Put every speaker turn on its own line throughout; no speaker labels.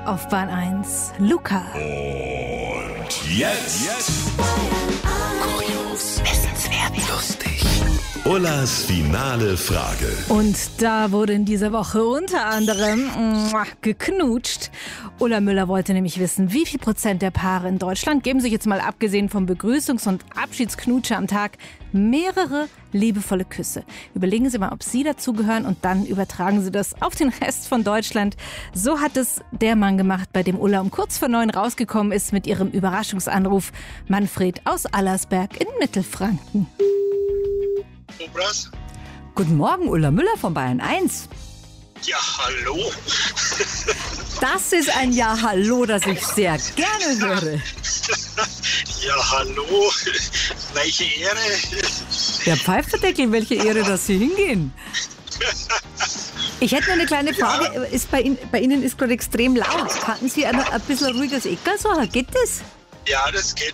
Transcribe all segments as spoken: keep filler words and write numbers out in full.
auf Bahn eins. Luca.
Und jetzt kurios, wissenswert, lustig. Ullas finale Frage.
Und da wurde in dieser Woche unter anderem muah, geknutscht. Ulla Müller wollte nämlich wissen, wie viel Prozent der Paare in Deutschland geben sich jetzt mal abgesehen vom Begrüßungs- und Abschiedsknutsche am Tag mehrere liebevolle Küsse. Überlegen Sie mal, ob Sie dazugehören und dann übertragen Sie das auf den Rest von Deutschland. So hat es der Mann gemacht, bei dem Ulla um kurz vor neun rausgekommen ist mit ihrem Überraschungsanruf. Manfred aus Allersberg in Mittelfranken.
Obras?
Guten Morgen, Ulla Müller von Bayern eins.
Ja, hallo.
Das ist ein Ja, hallo, das ich sehr gerne höre.
Ja, hallo. Welche Ehre.
Der Pfeifendeckel, welche Ehre, dass Sie hingehen. Ich hätte noch eine kleine Frage.
Ja.
Ist bei, Ihnen, bei Ihnen ist gerade extrem laut. Hatten Sie ein, ein bisschen ruhiges Eckerl suchen? Geht das?
Ja, das geht.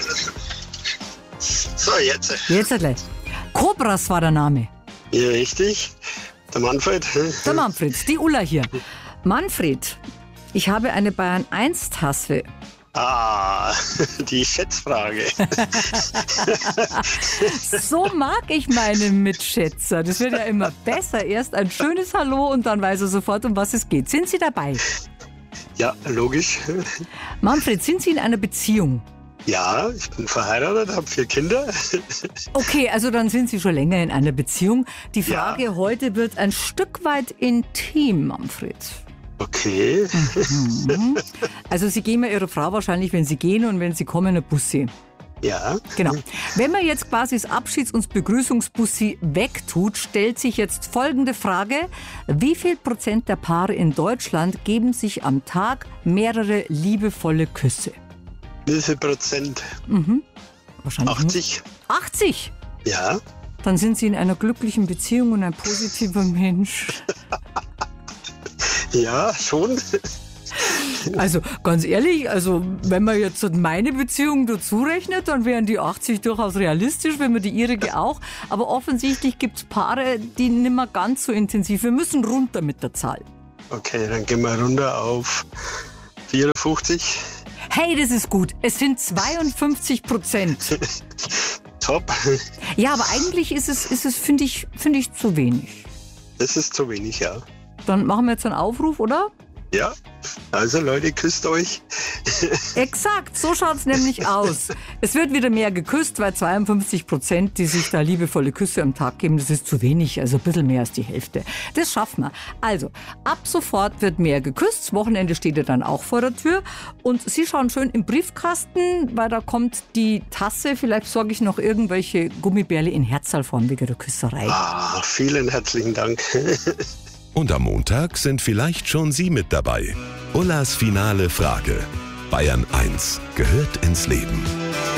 So, jetzt.
Jetzt gleich. Cobras war der Name.
Ja, richtig. Der Manfred.
Der Manfred, die Ulla hier. Manfred, ich habe eine Bayern eins Tasse.
Ah, die Schätzfrage.
So mag ich meinen Mitschätzer. Das wird ja immer besser. Erst ein schönes Hallo und dann weiß er sofort, um was es geht. Sind Sie dabei?
Ja, logisch.
Manfred, sind Sie in einer Beziehung?
Ja, ich bin verheiratet, habe vier Kinder.
Okay, also dann sind Sie schon länger in einer Beziehung. Die Frage
Ja.
heute wird ein Stück weit intim, Manfred.
Okay.
Mhm. Also Sie geben ja Ihrer Frau wahrscheinlich, wenn Sie gehen und wenn Sie kommen, ein Bussi.
Ja.
Genau. Wenn man jetzt quasi das Abschieds- und Begrüßungsbussi wegtut, stellt sich jetzt folgende Frage. Wie viel Prozent der Paare in Deutschland geben sich am Tag mehrere liebevolle Küsse?
Wie viel Prozent?
Wahrscheinlich
achtzig.
achtzig?
Ja.
Dann sind Sie in einer glücklichen Beziehung und ein positiver Mensch.
Ja, schon.
Also ganz ehrlich, also wenn man jetzt meine Beziehung dazu rechnet, dann wären die achtzig durchaus realistisch, wenn man die ihrige auch. Aber offensichtlich gibt es Paare, die nicht mehr ganz so intensiv. Wir müssen runter mit der Zahl.
Okay, dann gehen wir runter auf vierundfünfzig.
Hey, das ist gut. Es sind zweiundfünfzig Prozent.
Top.
Ja, aber eigentlich ist es, ist es finde ich, finde ich, zu wenig.
Das ist zu wenig, ja.
Dann machen wir jetzt einen Aufruf, oder?
Ja, also Leute, küsst euch.
Exakt, so schaut's nämlich aus. Es wird wieder mehr geküsst, weil zweiundfünfzig Prozent, die sich da liebevolle Küsse am Tag geben, das ist zu wenig, also ein bisschen mehr als die Hälfte. Das schaffen wir. Also, ab sofort wird mehr geküsst. Das Wochenende steht ja dann auch vor der Tür. Und Sie schauen schön im Briefkasten, weil da kommt die Tasse. Vielleicht sorge ich noch irgendwelche Gummibärle in Herzalform wegen der Küsserei.
Ah, vielen herzlichen Dank.
Und am Montag sind vielleicht schon Sie mit dabei. Ullas finale Frage. Bayern eins gehört ins Leben.